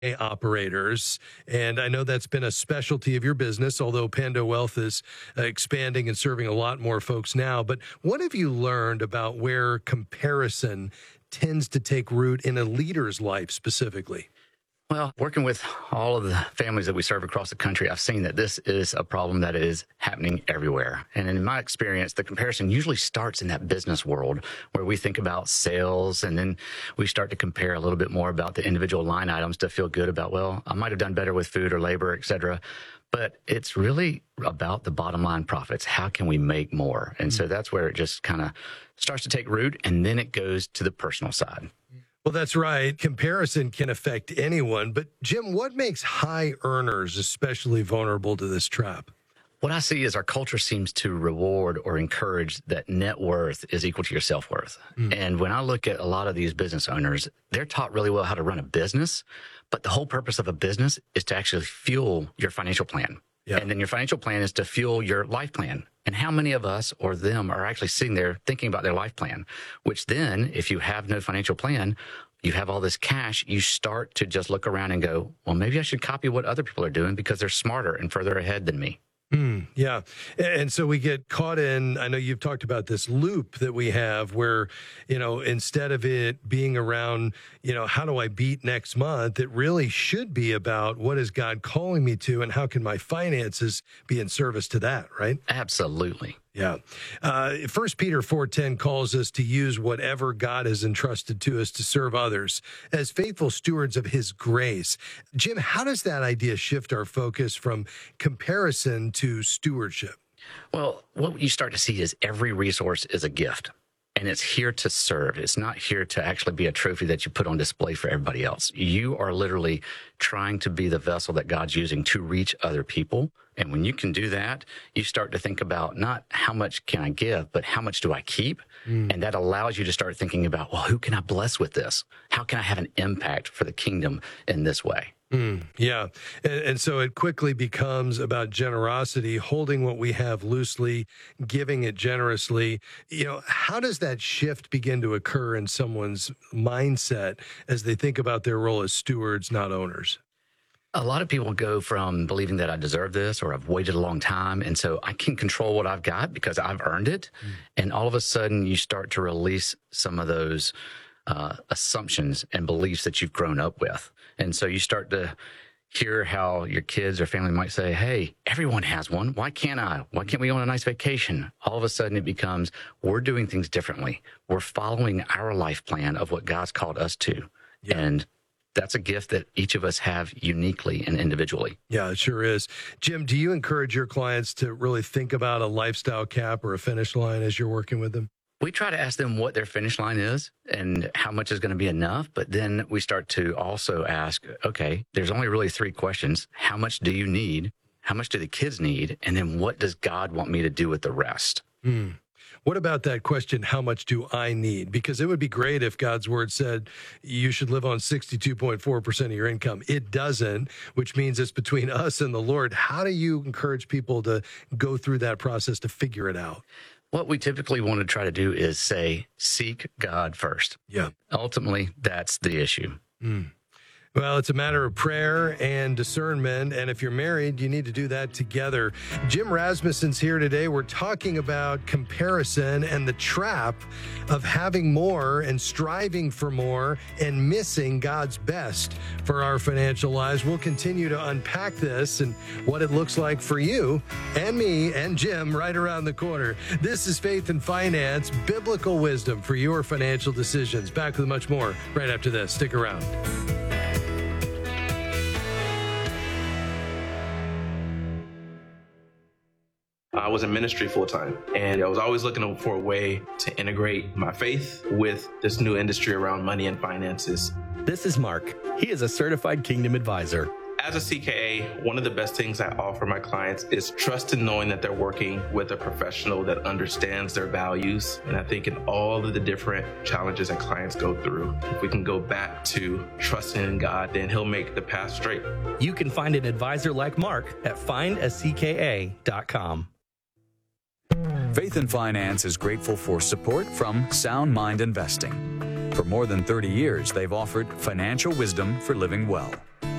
operators. And I know that's been a specialty of your business, although Pando Wealth is expanding and serving a lot more folks now. But what have you learned about where comparison tends to take root in a leader's life specifically? Well, working with all of the families that we serve across the country, I've seen that this is a problem that is happening everywhere. And in my experience, the comparison usually starts in that business world where we think about sales and then we start to compare a little bit more about the individual line items to feel good about, well, I might have done better with food or labor, et cetera. But it's really about the bottom line profits. How can we make more? And so that's where it just kind of starts to take root, and then it goes to the personal side. Well, that's right. Comparison can affect anyone. But Jim, what makes high earners especially vulnerable to this trap? What I see is our culture seems to reward or encourage that net worth is equal to your self-worth. And when I look at a lot of these business owners, they're taught really well how to run a business, but the whole purpose of a business is to actually fuel your financial plan. Yeah. And then your financial plan is to fuel your life plan. And how many of us or them are actually sitting there thinking about their life plan, which then if you have no financial plan, you have all this cash, you start to just look around and go, well, maybe I should copy what other people are doing because they're smarter and further ahead than me. Yeah. And so we get caught in, I know you've talked about this loop that we have where, instead of it being around, how do I beat next month? It really should be about what is God calling me to and how can my finances be in service to that, right? Absolutely. Yeah. 1 Peter 4:10 calls us to use whatever God has entrusted to us to serve others as faithful stewards of his grace. Jim, how does that idea shift our focus from comparison to stewardship? Well, what you start to see is every resource is a gift. And it's here to serve. It's not here to actually be a trophy that you put on display for everybody else. You are literally trying to be the vessel that God's using to reach other people. And when you can do that, you start to think about not how much can I give, but how much do I keep? And that allows you to start thinking about, well, who can I bless with this? How can I have an impact for the kingdom in this way? Yeah. And so it quickly becomes about generosity, holding what we have loosely, giving it generously. How does that shift begin to occur in someone's mindset as they think about their role as stewards, not owners? A lot of people go from believing that I deserve this or I've waited a long time, and so I can control what I've got because I've earned it. And all of a sudden you start to release some of those assumptions and beliefs that you've grown up with. And so you start to hear how your kids or family might say, hey, everyone has one. Why can't I? Why can't we go on a nice vacation? All of a sudden it becomes, we're doing things differently. We're following our life plan of what God's called us to. Yeah. And that's a gift that each of us have uniquely and individually. Yeah, it sure is. Jim, do you encourage your clients to really think about a lifestyle cap or a finish line as you're working with them? We try to ask them what their finish line is and how much is going to be enough. But then we start to also ask, okay, there's only really 3 questions. How much do you need? How much do the kids need? And then what does God want me to do with the rest? What about that question, how much do I need? Because it would be great if God's word said you should live on 62.4% of your income. It doesn't, which means it's between us and the Lord. How do you encourage people to go through that process to figure it out? What we typically want to try to do is say, seek God first. Yeah. Ultimately, that's the issue. Well, it's a matter of prayer and discernment. And if you're married, you need to do that together. Jim Rasmussen's here today. We're talking about comparison and the trap of having more and striving for more and missing God's best for our financial lives. We'll continue to unpack this and what it looks like for you and me and Jim right around the corner. This is Faith and Finance, biblical wisdom for your financial decisions. Back with much more right after this. Stick around. I was in ministry full time, and I was always looking for a way to integrate my faith with this new industry around money and finances. This is Mark. He is a certified Kingdom advisor. As a CKA, one of the best things I offer my clients is trust in knowing that they're working with a professional that understands their values. And I think in all of the different challenges that clients go through, if we can go back to trusting in God, then He'll make the path straight. You can find an advisor like Mark at findacka.com. Faith and Finance is grateful for support from Sound Mind Investing. For more than 30 years, they've offered financial wisdom for living well.